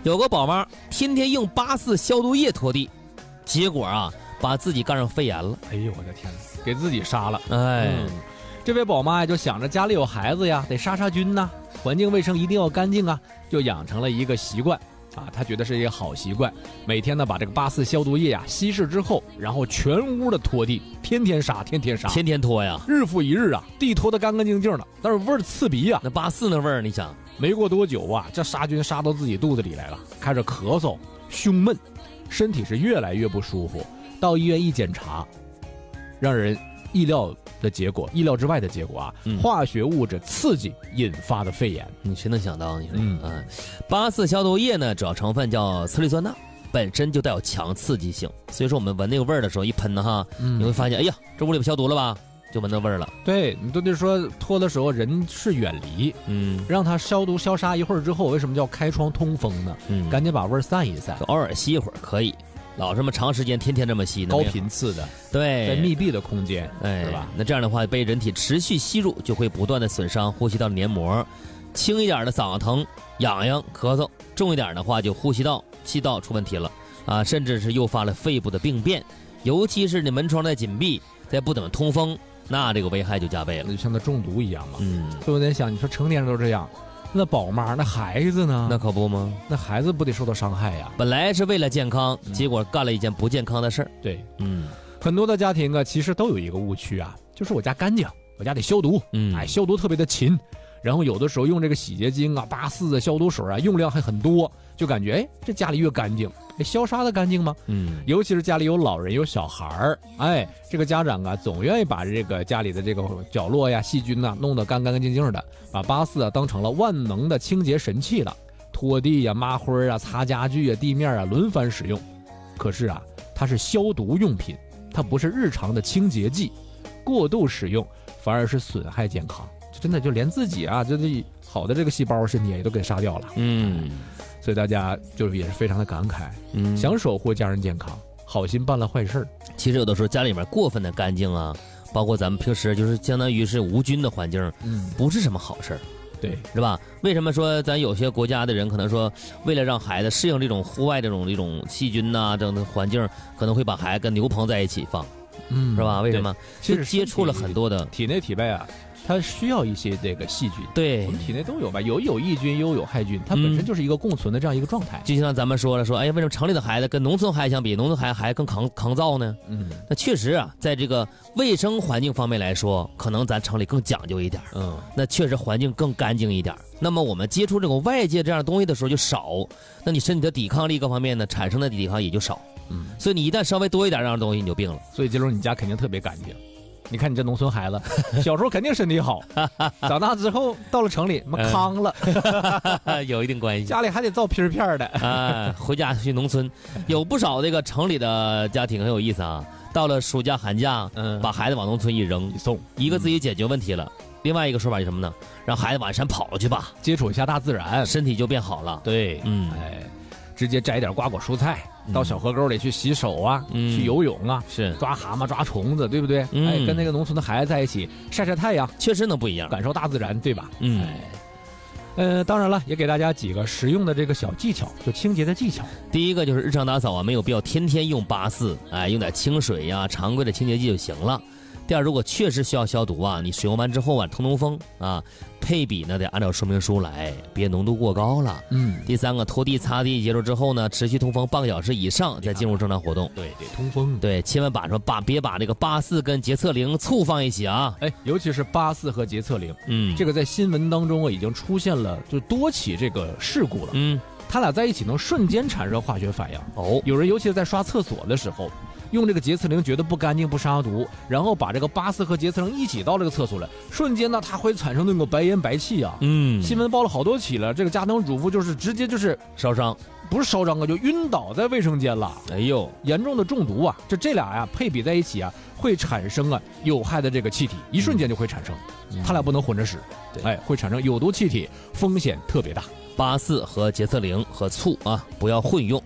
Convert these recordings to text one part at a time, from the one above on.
有个宝妈天天用84消毒液拖地，结果啊把自己干上肺炎了。 哎呦我的天哪，给自己杀了。 这位宝妈呀就想着家里有孩子呀，得杀杀菌呐，环境卫生一定要干净啊，就养成了一个习惯啊，她觉得是一个好习惯，每天呢把这个84消毒液啊稀释之后，然后全屋的拖地，天天杀，天天拖呀， 日复一日啊，地拖得干干净净的，但是味儿刺鼻呀。 那84那味儿，你想， 没过多久啊，这杀菌杀到自己肚子里来了，开始咳嗽、胸闷，身体是越来越不舒服。到医院一检查，让人意料之外的结果啊，化学物质刺激引发的肺炎。 你谁能想到？你说，84消毒液呢，主要成分叫次氯酸钠，本身就带有强刺激性，所以说我们闻那个味儿的时候，一喷呢哈，你会发现，哎呀，这屋里不消毒了吧？就闻到味儿了。 对，你都得说拖的时候人是远离，让它消毒消杀一会儿之后，为什么叫开窗通风呢？赶紧把味儿散一散， 偶尔吸一会儿可以。老这么长时间天天这么吸， 高频次的， 对， 在密闭的空间，是吧？ 那这样的话被人体持续吸入，就会不断的损伤呼吸道黏膜，轻一点的嗓子疼、痒痒、咳嗽，重一点的话就呼吸道、气道出问题了啊，甚至是诱发了肺部的病变，尤其是你门窗在紧闭，在不怎么通风，那这个危害就加倍了， 就像那中毒一样嘛。所以我在想，你说成年人都这样。那宝妈那孩子呢？ 那可不吗？ 那孩子不得受到伤害呀？ 本来是为了健康，结果干了一件不健康的事儿。 对，很多的家庭啊，其实都有一个误区啊，就是我家干净，我家得消毒，消毒特别的勤，然后有的时候用这个洗洁精啊、84的消毒水啊，用量还很多，就感觉这家里越干净，消杀的干净吗？尤其是家里有老人有小孩儿，这个家长啊总愿意把这个家里的这个角落呀、细菌呐弄得干干净净的，把84啊当成了万能的清洁神器了，拖地呀、抹灰啊、擦家具啊、地面啊轮番使用。可是啊，它是消毒用品，它不是日常的清洁剂，过度使用反而是损害健康，真的就连自己啊，这好的这个细胞身体也都给杀掉了。所以大家就是也是非常的感慨，想守护家人健康，好心办了坏事。 其实有的时候家里面过分的干净啊，包括咱们平时就是相当于是无菌的环境，不是什么好事儿， 对， 是吧？为什么说咱有些国家的人可能说，为了让孩子适应这种户外这种细菌呐这样的环境，可能会把孩子跟牛棚在一起放，是吧？为什么？ 其实接触了很多的体内体外啊。它需要一些这个细菌， 对， 我们体内都有吧，有益菌，有害菌，它本身就是一个共存的这样一个状态。 就像咱们说了，哎呀，为什么城里的孩子跟农村孩子相比，农村孩子还更抗造呢？那确实啊，在这个卫生环境方面来说，可能咱城里更讲究一点，那确实环境更干净一点。那么我们接触这种外界这样的东西的时候就少，那你身体的抵抗力各方面呢，产生的抵抗也就少。所以你一旦稍微多一点这样的东西，你就病了。 所以金龙，你家肯定特别干净。你看你这农村孩子，小时候肯定身体好，长大之后到了城里，康了， 有一定关系。 家里还得造片片的啊，回家去农村，有不少这个城里的家庭很有意思啊。到了暑假寒假，把孩子往农村一扔一送， 一个自己解决问题了。另外一个说法是什么呢？让孩子往山跑去吧， 接触一下大自然， 身体就变好了。 对，直接摘点瓜果蔬菜，到小河沟里去洗手啊，去游泳啊， 是抓蛤蟆抓虫子，对不对？跟那个农村的孩子在一起晒晒太阳， 确实能不一样， 感受大自然，对吧？当然了，也给大家几个实用的这个小技巧，就清洁的技巧。 第一个就是日常打扫啊，没有必要天天用84，用点清水呀、常规的清洁剂就行了。第二，如果确实需要消毒啊，你使用完之后啊，通风啊，配比呢得按照说明书来，别浓度过高了。第三个，拖地擦地结束之后呢，持续通风半个小时以上，再进入正常活动。 对，得通风。 对，千万别把这个84跟洁厕灵醋放一起啊。 尤其是84和洁厕灵，这个在新闻当中已经出现了就多起这个事故了。它俩在一起能瞬间产生化学反应。有人尤其是在刷厕所的时候。用这个洁厕灵觉得不干净不杀毒，然后把这个84和洁厕灵一起到这个厕所来，瞬间呢它会产生那种白烟白气啊。新闻报了好多起了，这个家庭主妇就是直接就是烧伤， 不是烧伤啊，就晕倒在卫生间了。严重的中毒啊！这俩呀配比在一起啊，会产生有害的这个气体，一瞬间就会产生，它俩不能混着使，会产生有毒气体，风险特别大。 84和洁厕灵和醋啊，不要混用。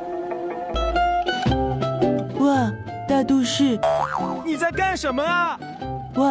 大都市， 你在干什么啊？